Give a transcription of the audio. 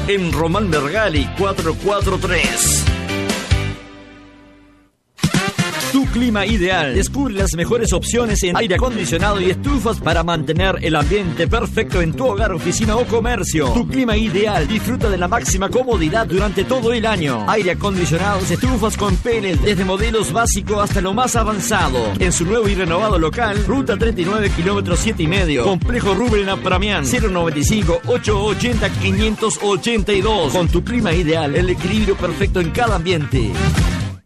en Román Bergali 443. Tu clima ideal. Descubre las mejores opciones en aire acondicionado y estufas para mantener el ambiente perfecto en tu hogar, oficina o comercio. Tu clima ideal. Disfruta de la máxima comodidad durante todo el año. Aire acondicionados, estufas con pellets, desde modelos básicos hasta lo más avanzado. En su nuevo y renovado local, Ruta 39, kilómetros 7,5. Complejo Rubén Apramián, 095-880-582. Con tu clima ideal, el equilibrio perfecto en cada ambiente.